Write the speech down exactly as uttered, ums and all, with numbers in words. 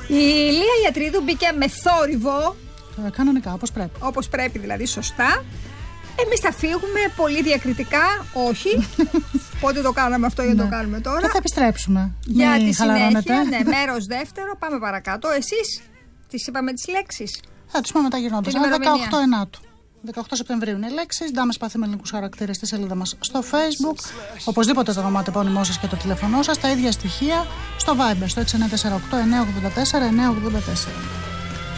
Η Λία Ιατρίδου μπήκε με θόρυβο. Ε, κανονικά, όπως πρέπει. Όπως πρέπει δηλαδή, σωστά. Εμείς θα φύγουμε πολύ διακριτικά, όχι. Πότε το κάναμε αυτό για να το κάνουμε τώρα. Και θα επιστρέψουμε. Για Μην τη χαλαρώνετε. συνέχεια, ναι, μέρος δεύτερο, πάμε παρακάτω. Εσείς τις είπαμε τις λέξεις. Θα τις πούμε μετά γυρνώντας. δεκαοκτώ Ενάτου. δεκαοκτώ Σεπτεμβρίου είναι οι λέξεις. Ντάμες Πάθη με ελληνικούς χαρακτήρες στη σελίδα μας στο Facebook. Οπωσδήποτε το ονοματεπώνυμό σας και το τηλέφωνό σας. Τα ίδια στοιχεία στο Viber στο έξι εννιά τέσσερα οκτώ εννιά ογδόντα τέσσερα εννιά ογδόντα τέσσερα.